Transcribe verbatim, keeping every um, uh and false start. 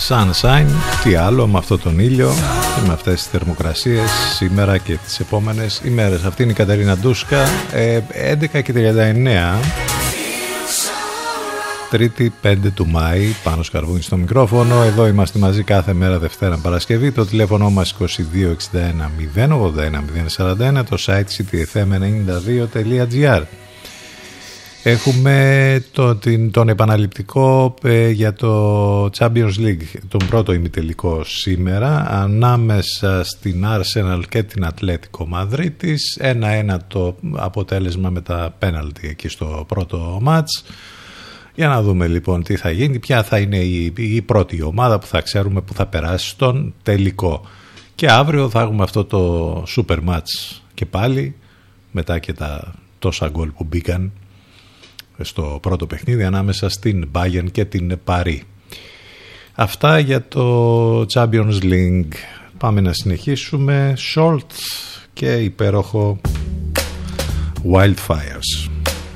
Sunshine, τι άλλο με αυτό τον ήλιο και με αυτές τις θερμοκρασίες σήμερα και τις επόμενες ημέρες. Αυτή είναι η Κατερίνα Ντούσκα, ε, έντεκα και τριάντα εννέα, Τρίτη πέντε του Μάη, πάνω Σκαρβούνι στο μικρόφωνο. Εδώ είμαστε μαζί κάθε μέρα Δευτέρα Παρασκευή. Το τηλέφωνο μας είκοσι δύο εξήντα ένα μηδέν ογδόντα ένα μηδέν σαράντα ένα, το site σι τι εφ εμ ενενήντα δύο τελεία τζι άρ. Έχουμε το, την, τον επαναληπτικό ε, για το Champions League, τον πρώτο ημιτελικό σήμερα, ανάμεσα στην Arsenal και την Ατλέτικο Μαδρίτης. ένα ένα το αποτέλεσμα με τα πέναλτι εκεί στο πρώτο μάτς. Για να δούμε λοιπόν τι θα γίνει, ποια θα είναι η, η πρώτη ομάδα που θα ξέρουμε που θα περάσει στον τελικό. Και αύριο θα έχουμε αυτό το super match και πάλι, μετά και τα τόσα γκολ που μπήκαν στο πρώτο παιχνίδι ανάμεσα στην Bayern και την Παρί. Αυτά για το Champions League. Πάμε να συνεχίσουμε. Short και υπέροχο Wildfires.